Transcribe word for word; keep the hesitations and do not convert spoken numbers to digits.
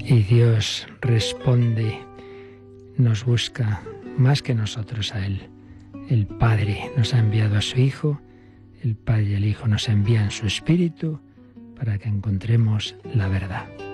Y Dios responde, nos busca más que nosotros a Él. El Padre nos ha enviado a su Hijo, el Padre y el Hijo nos envían su Espíritu para que encontremos la verdad.